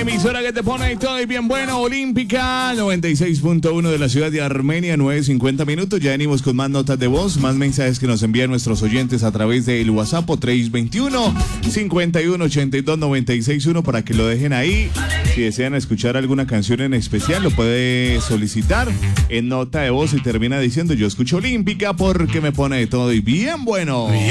emisora que te pone todo y bien bueno, Olímpica 96.1 de la ciudad de Armenia, 9:50 minutos. Ya venimos con más notas de voz, más mensajes que nos envían nuestros oyentes a través del WhatsApp 321-5182-961 para que lo dejen ahí. Si desean escuchar alguna canción en especial, lo puede solicitar en nota de voz y termina diciendo: yo escucho Olímpica porque me pone de todo y bien bueno. Bien